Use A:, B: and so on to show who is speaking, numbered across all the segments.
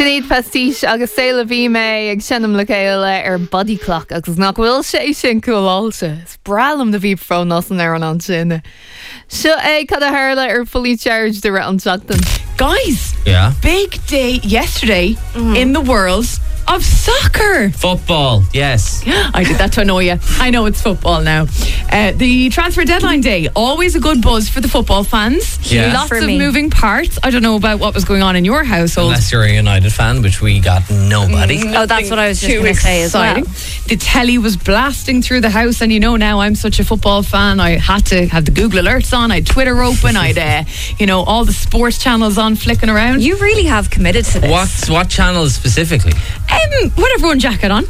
A: Sinead Pastiche agus Saola bhí mé ag sinnam le céile body clock agus nach bhfuil sé sin coolálse. Is bralam de bhí frá nas an an sinne. Seo é cad a hála fully charged de an seachtain.
B: Guys, big day yesterday in the world of soccer.
C: Football, yes.
B: I did that to annoy you. I know it's football now. The transfer deadline day, always a good buzz for the football fans.
C: Yeah.
B: Lots of moving parts. I don't know about what was going on in your household.
C: Unless you're a United fan, which we got nobody.
A: Oh, that's what I was just going to say as well.
B: The telly was blasting through the house, and you know now I'm such a football fan. I had to have the Google alerts on. I'd Twitter open. I'd all the sports channels on flicking around.
A: You really have committed to this.
C: What channels specifically?
B: Whatever one jacket on.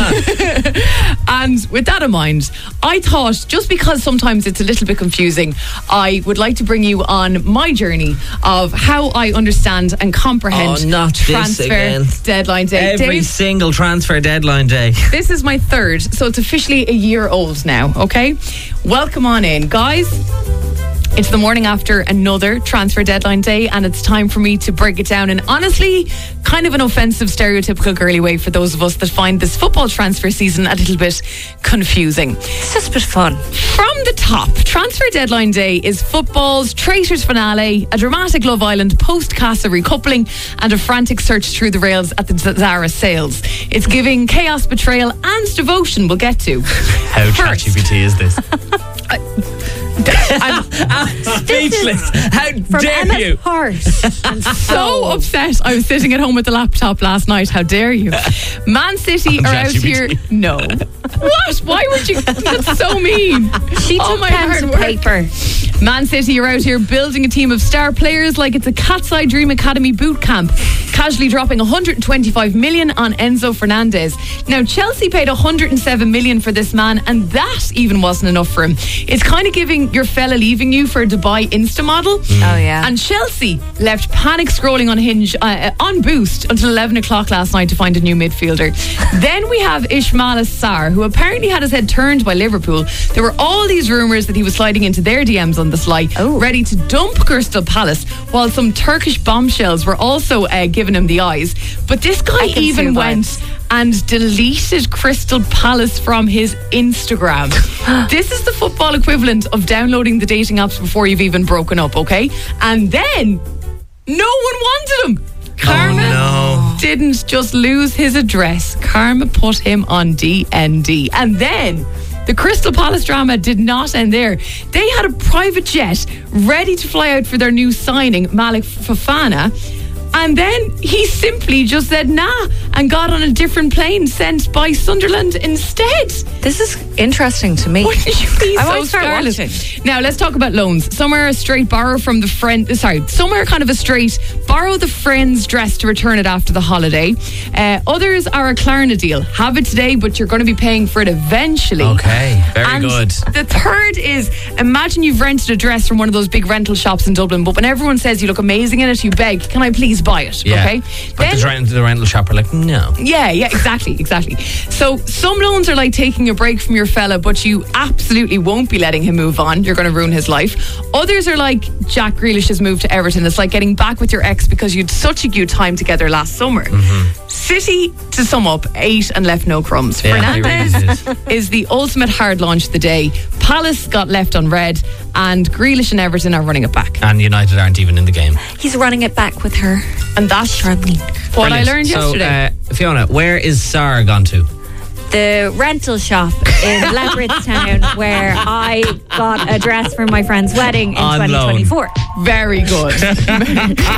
B: And with that in mind, I thought, just because sometimes it's a little bit confusing, I would like to bring you on my journey of how I understand and comprehend transfer deadline day.
C: Every single transfer deadline day.
B: This is my third, so it's officially a year old now, okay? Welcome on in, guys. It's the morning after another transfer deadline day, and it's time for me to break it down in honestly kind of an offensive, stereotypical girly way for those of us that find this football transfer season a little bit confusing.
A: It's just a bit fun.
B: From the top, transfer deadline day is football's traitors finale, a dramatic Love Island post-Casa recoupling, and a frantic search through the rails at the Zara sales. It's giving chaos, betrayal and devotion we'll get to.
C: How ChatGPT is this?
B: I'm
C: speechless. How dare you?
B: I'm so upset. I was sitting at home with the laptop last night. How dare you? Man City are out here. No. What? Why would you? That's so mean.
A: She took pen to paper.
B: Man City are out here building a team of star players like it's a Cat's Eye Dream Academy boot camp, casually dropping 125 million on Enzo Fernandez. Now Chelsea paid 107 million for this man, and that even wasn't enough for him. It's kind of giving your fella leaving you for a Dubai Insta model.
A: Oh yeah.
B: And Chelsea left panic scrolling on Hinge on Boost until 11 o'clock last night to find a new midfielder. Then we have Ismail Assar, who apparently had his head turned by Liverpool. There were all these rumours that he was sliding into their DMs on the sly, ready to dump Crystal Palace, while some Turkish bombshells were also giving him the eyes. But this guy even went and deleted Crystal Palace from his Instagram. This is the football equivalent of downloading the dating apps before you've even broken up, okay? And then no one wanted him. Karma didn't just lose his address. Karma put him on DND. And then the Crystal Palace drama did not end there. They had a private jet ready to fly out for their new signing, Malik Fofana. And then he simply just said nah and got on a different plane sent by Sunderland instead.
A: This is interesting to me.
B: Wouldn't you be so
A: scarlet?
B: Now let's talk about loans. Some are a straight borrow from the friend. Some are kind of a straight borrow the friend's dress to return it after the holiday. Others are a Klarna deal. Have it today, but you're going to be paying for it eventually.
C: Okay, very good.
B: The third is, imagine you've rented a dress from one of those big rental shops in Dublin, but when everyone says you look amazing in it, you beg, can I please buy it?
C: Yeah.
B: Okay.
C: But the rental shop are like, no.
B: Yeah, exactly. So some loans are like taking a break from your fella, but you absolutely won't be letting him move on. You're going to ruin his life. Others are like Jack Grealish's move to Everton. It's like getting back with your ex because you had such a good time together last summer. City, to sum up, ate and left no crumbs. Fernandez is the ultimate hard launch of the day. Palace got left on red, and Grealish and Everton are running it back.
C: And United aren't even in the game.
A: He's running it back with her.
B: And that's what I learned yesterday.
C: Fiona, where is Sarah gone to?
A: The rental shop in Leopardstown, where I got a dress for my friend's wedding in 2024.
B: Very good.